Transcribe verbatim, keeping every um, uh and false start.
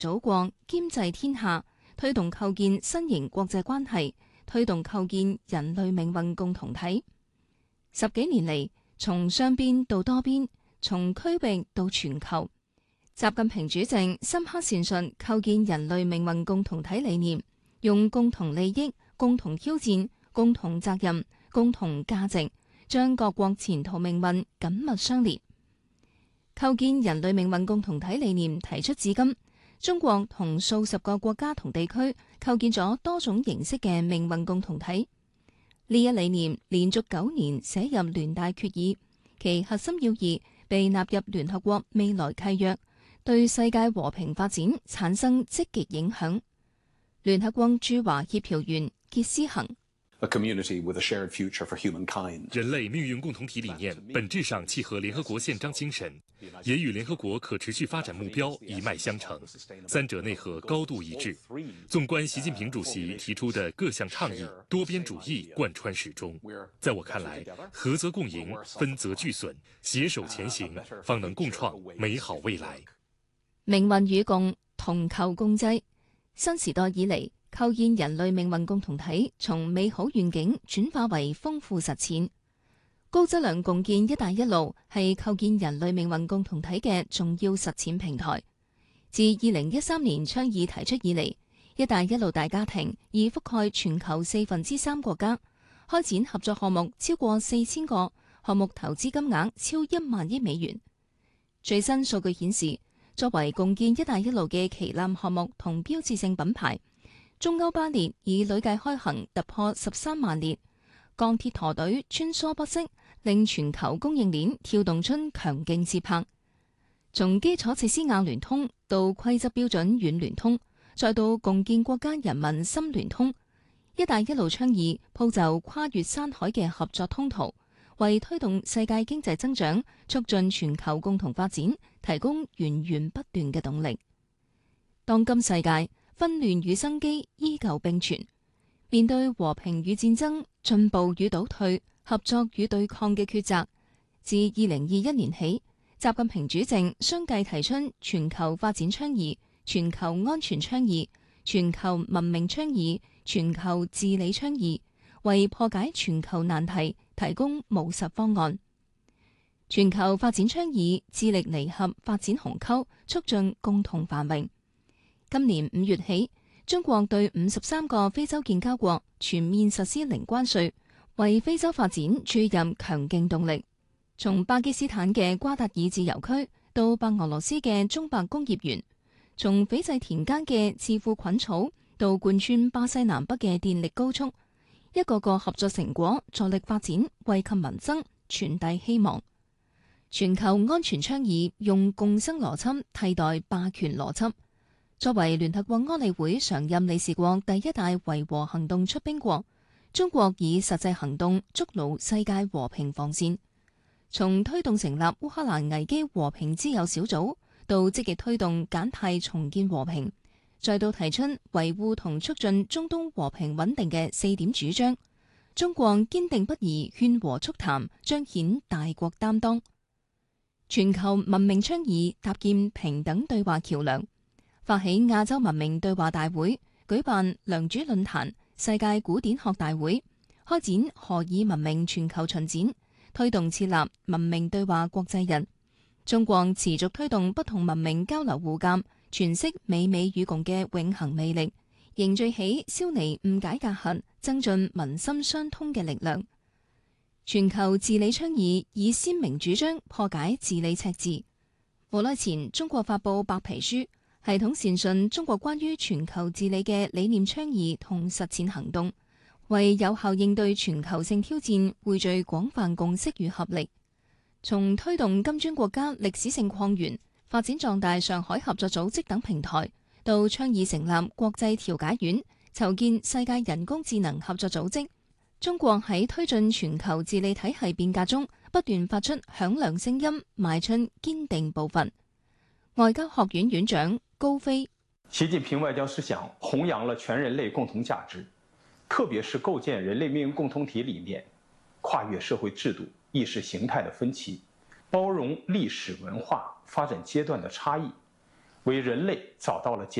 祖國、兼濟天下，推動構建新型國際關係，推動構建人類命運共同體。十幾年嚟，從雙邊到多邊，從區域到全球，習近平主席深刻闡述構建人類命運共同體理念，用共同利益、共同挑戰、共同責任、共同價值，將各國前途命運緊密相連。構建人類命運共同體理念提出至今，中國同數十個國家同地區構建咗多種形式嘅命運共同體。呢一理念連續九年寫入聯大決議，其核心要義被納入聯合國未來契約，對世界和平發展產生積極影響。聯合國駐華協調員傑思恒。 A community with a shared future for humankind. 人類命運共同體理念本質上契合聯合國憲章精神，也與聯合國可持續發展目標一脈相承，三者內核高度一致。縱觀習近平主席提出的各項倡議，多邊主義貫穿始終。在我看來，合則共贏，分則俱損，攜手前行，方能共創美好未來。 命運與共，同構共濟。新時代以嚟，構建人類命運共同體從美好願景轉化為豐富實踐。高質量共建「一帶一路」係構建人類命運共同體嘅重要實踐平台。自二零一三年倡議提出以嚟，「一帶一路」大家庭已覆蓋全球四分之三國家，開展合作項目超過四千個，項目投資金額超一萬億美元。最新數據顯示，作為共建「一帶一路」嘅旗艦項目同標誌性品牌，中歐巴列已累計開行突破十三萬列，鋼鐵駝隊穿梭不息，令全球供應鏈跳動出強勁節拍。從基礎設施硬聯通到規則標準軟聯通，再到共建國家人民心聯通，一帶一路倡議鋪就跨越山海嘅合作通途，為推動世界經濟增長、促進全球共同發展提供源源不斷嘅動力。當今世界，紛亂與生機依舊並存，面對和平與戰爭、進步與倒退、合作與對抗嘅抉擇。自二零二一年起，習近平主席相繼提出全球發展倡議、全球安全倡議、全球文明倡議、全球治理倡議，為破解全球難題提供務實方案。全球發展倡議致力彌合發展鴻溝，促進共同繁榮。今年五月起，中國對五十三個非洲建交國全面實施零關稅，為非洲發展注入強勁動力。從巴基斯坦嘅瓜達爾自由區到白俄羅斯嘅中白工業園，從斐濟田間嘅致富菌草到貫穿巴西南北嘅電力高速，一個個合作成果助力發展，惠及民生，傳遞希望。全球安全倡議用共生邏輯替代霸權邏輯。作為聯合國安理會常任理事國第一大維和行動出兵國，中國以實際行動築牢世界和平防線。從推動成立烏克蘭危機和平之友小組，到積極推動柬埔寨重建和平，再到提出維護同促進中東和平穩定嘅四點主張，中國堅定不移勸和促談，彰顯大國擔當。全球文明倡議搭建平等對話橋樑。發起亞洲文明對話大會，舉辦良渚論壇、世界古典學大會，開展荷爾文明全球巡展，推動設立文明對話國際日。中國持續推動不同文明交流互鑒，詮釋美美與共嘅永恆魅力，凝聚起消弭誤解隔閡、增進民心相通嘅力量。全球治理倡議以鮮明主張破解治理赤字。無耐前，中國發布白皮書，系統善盡中國關於全球治理嘅理念倡議同實踐行動，為有效應對全球性挑戰匯聚廣泛共識與合力。從推動金磚國家歷史性擴員、發展壯大上海合作組織等平台，到倡議成立國際調解院、籌建世界人工智能合作組織，中國喺推進全球治理體系變革中不斷發出響亮聲音，邁出堅定步伐。外交學院院長高飛： 習近平外交思想弘揚了全人類共同價值，特別是構建人類命運共同體理念，跨越社會制度、意識形態的分歧，包容歷史文化發展階段的差異， 为人类找到了解。